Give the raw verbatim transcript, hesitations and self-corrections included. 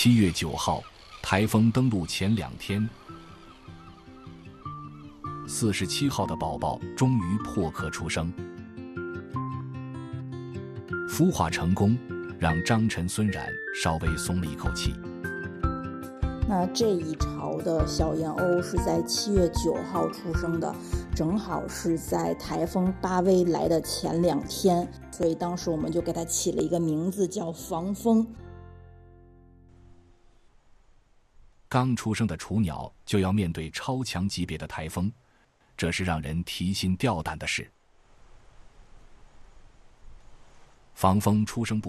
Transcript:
七月九号，台风登陆前两天，四十七号的宝宝终于破壳出生，孵化成功，让张晨、孙冉稍微松了一口气。 那这一巢的小燕鸥是在七月九号出生的，正好是在台风巴威来的前两天，所以当时我们就给它起了一个名字叫防风。 刚出生的雏鸟就要面对超强级别的台风，这是让人提心吊胆的事。防风出生不